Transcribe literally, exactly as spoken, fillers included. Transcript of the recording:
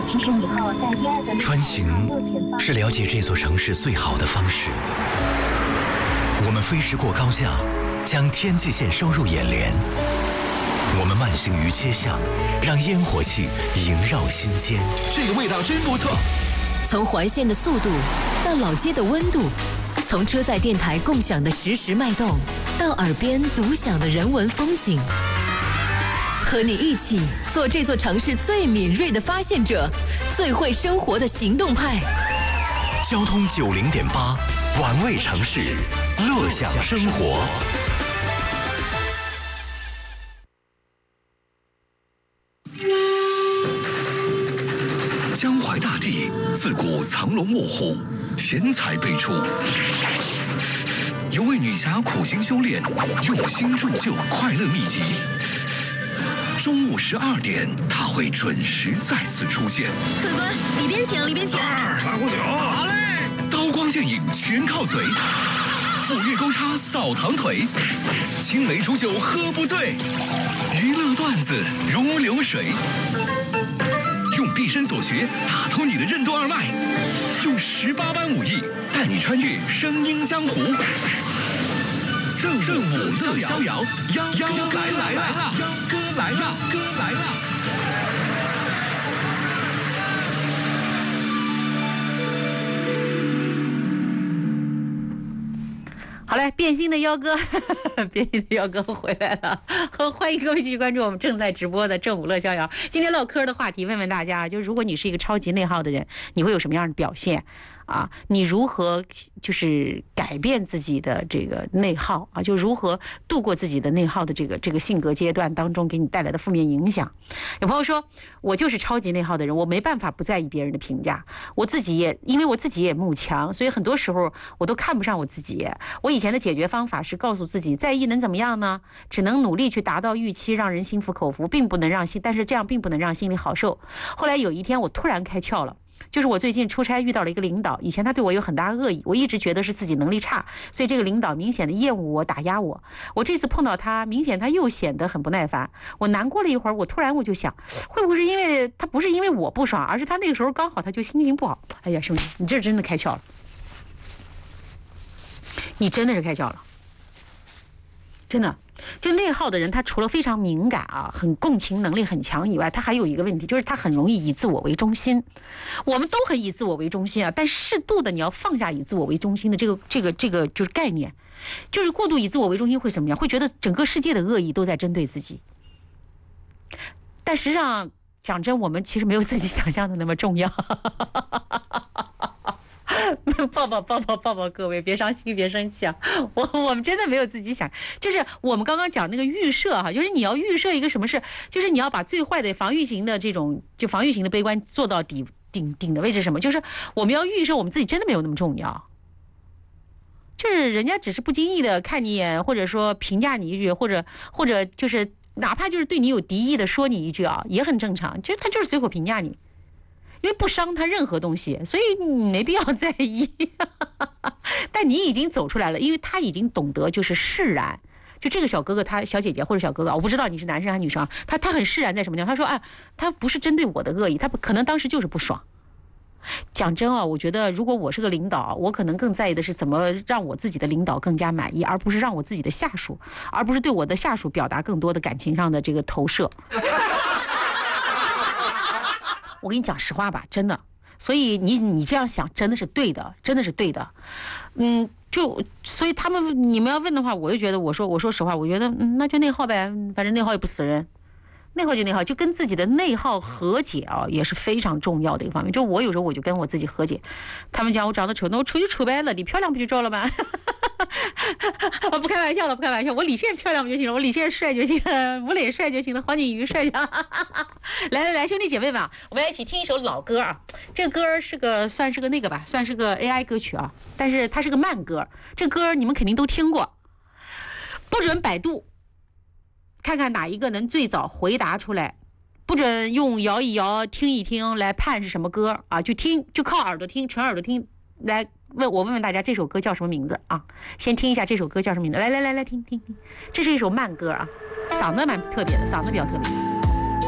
起身以后，在第二个穿行是了解这座城市最好的方式。我们飞驰过高架，将天际线收入眼帘。我们慢行于街巷，让烟火气萦绕心间。 这个味道真不错。 从环线的速度到老街的温度，从车载电台共享的实时脉动，到耳边独享的人文风景。和你一起做这座城市最敏锐的发现者，最会生活的行动派。 交通九零点八，玩味城市，乐享生活。 江淮大地自古藏龙卧虎，贤才辈出。有位女侠苦心修炼，用心铸就快乐秘籍。中午十二点，她会准时再次出现。 客官，里边请，里边请。 二拉壶酒，好嘞。刀光剑影全靠嘴，斧钺钩叉扫堂腿，青梅煮酒喝不醉，娱乐段子如流水。用毕生所学打通你的任督二脉，用十八般武艺带你穿越声音江湖。正正午乐逍遥，幺幺哥来了，幺哥来了，哥来了。 好嘞，变心的幺哥，变心的幺哥回来了，欢迎各位继续关注我们正在直播的正午乐逍遥。今天唠嗑的话题，问问大家，就是如果你是一个超级内耗的人，你会有什么样的表现？啊，你如何就是改变自己的这个内耗啊？就如何度过自己的内耗的这个这个性格阶段当中给你带来的负面影响？有朋友说，我就是超级内耗的人，我没办法不在意别人的评价，我自己也因为我自己也慕强，所以很多时候我都看不上我自己。我以前的解决方法是告诉自己，在意能怎么样呢？只能努力去达到预期，让人心服口服，并不能让心，但是这样并不能让心里好受。后来有一天，我突然开窍了。就是我最近出差遇到了一个领导，以前他对我有很大恶意，我一直觉得是自己能力差，所以这个领导明显的厌恶我、打压我。我这次碰到他，明显他又显得很不耐烦。我难过了一会儿，我突然我就想，会不会是因为他不是因为我不爽，而是他那个时候刚好他就心情不好。哎呀，兄弟，你这真的开窍了，你真的是开窍了，真的。就内耗的人，他除了非常敏感啊，很共情能力很强以外，他还有一个问题，就是他很容易以自我为中心。我们都很以自我为中心啊，但适度的你要放下以自我为中心的这个这个这个就是概念，就是过度以自我为中心会什么样？会觉得整个世界的恶意都在针对自己。但实际上讲真，我们其实没有自己想象的那么重要。抱抱抱抱抱抱，各位别伤心别生气啊！我我们真的没有自己想，就是我们刚刚讲那个预设哈，就是你要预设一个什么事，就是你要把最坏的防御型的这种就防御型的悲观做到底顶顶的位置，什么？就是我们要预设我们自己真的没有那么重要，就是人家只是不经意的看你一眼，或者说评价你一句，或者或者就是哪怕就是对你有敌意的说你一句啊，也很正常，就是他就是随口评价你。因为不伤他任何东西，所以你没必要在意。但你已经走出来了，因为他已经懂得就是释然。就这个小哥哥，他小姐姐或者小哥哥，我不知道你是男生还是女生，他他很释然在什么地方？他说啊，他不是针对我的恶意，他可能当时就是不爽。讲真啊，我觉得如果我是个领导，我可能更在意的是怎么让我自己的领导更加满意，而不是让我自己的下属，而不是对我的下属表达更多的感情上的这个投射。我跟你讲实话吧，真的，所以你你这样想真的是对的，真的是对的，嗯，就所以他们你们要问的话，我就觉得我说我说实话，我觉得嗯那就内耗呗，反正内耗也不死人，内耗就内耗，就跟自己的内耗和解啊，也是非常重要的一个方面。就我有时候我就跟我自己和解，他们讲我长得丑，那我丑就丑呗了，你漂亮不就着了吗？不开玩笑了，不开玩笑，我李现漂亮不就行了？我李现帅就行了，吴磊帅就行了，黄景瑜帅就行。来来来，兄弟姐妹们，我们来一起听一首老歌啊！这个歌是个算是个那个吧，算是个 A I 歌曲啊，但是它是个慢歌。这歌你们肯定都听过，不准百度，看看哪一个能最早回答出来。不准用摇一摇、听一听来判是什么歌啊！就听，就靠耳朵听，纯耳朵听。来问我问问大家，这首歌叫什么名字啊？先听一下这首歌叫什么名字？来来来来，听听听，这是一首慢歌啊，嗓子蛮特别的，嗓子比较特别。